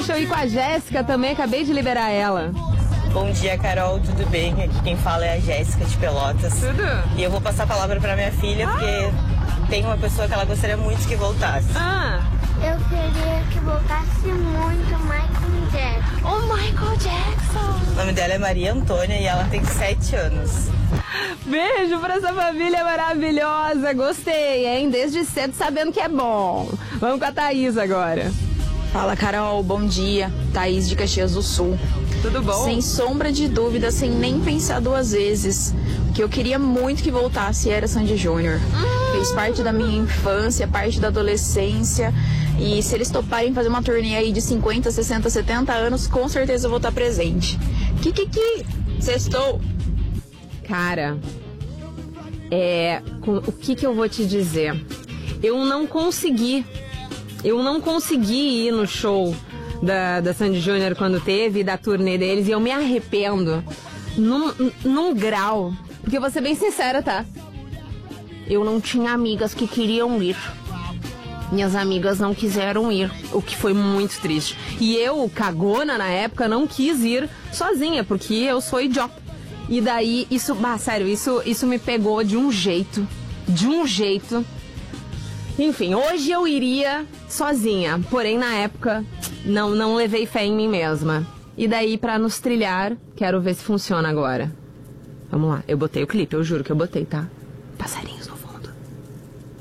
deixa eu ir com a Jéssica também, acabei de liberar ela. Bom dia, Carol, tudo bem? Aqui quem fala é a Jéssica de Pelotas. Tudo? E eu vou passar a palavra pra minha filha, porque tem uma pessoa que ela gostaria muito que voltasse. Eu queria que voltasse muito Michael Jackson. O Michael Jackson! O nome dela é Maria Antônia e ela tem 7 anos. Beijo pra essa família maravilhosa, gostei, hein? Desde cedo sabendo que é bom. Vamos com a Thaís agora. Fala, Carol, bom dia. Thaís de Caxias do Sul. Tudo bom? Sem sombra de dúvida, sem nem pensar duas vezes. O que eu queria muito que voltasse era Sandy Júnior. Fez parte da minha infância, parte da adolescência. E se eles toparem fazer uma turnê aí de 50, 60, 70 anos, com certeza eu vou estar presente. Sextou. Cara, o que eu vou te dizer? Eu não consegui ir no show da Sandy Júnior quando teve, da turnê deles, e eu me arrependo num grau. Porque eu vou ser bem sincera, tá? Eu não tinha amigas que queriam ir. Minhas amigas não quiseram ir, o que foi muito triste. E eu, cagona na época, não quis ir sozinha, porque eu sou idiota. E daí, sério, isso me pegou de um jeito. Enfim, hoje eu iria sozinha, porém na época não levei fé em mim mesma. E daí, pra nos trilhar, quero ver se funciona agora. Vamos lá, eu botei o clipe, eu juro que eu botei, tá?